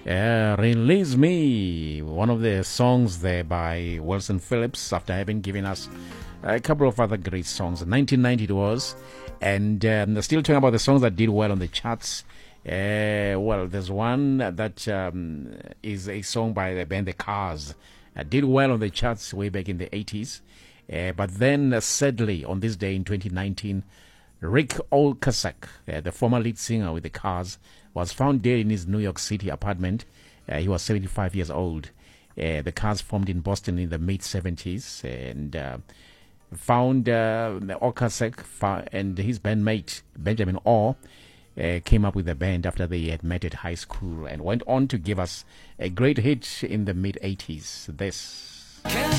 Release Me, one of the songs there by Wilson Phillips, after having given us a couple of other great songs. 1990 it was. And still talking about the songs that did well on the charts. Well, there's one that is a song by the band The Cars. Did well on the charts way back in the 80s. But then, sadly, on this day in 2019, Rick Ocasek, the former lead singer with The Cars, was found dead in his New York City apartment. He was 75 years old. The Cars formed in Boston in the mid-70s and found Ocasek and his bandmate, Benjamin Orr, came up with the band after they had met at high school and went on to give us a great hit in the mid-80s. This.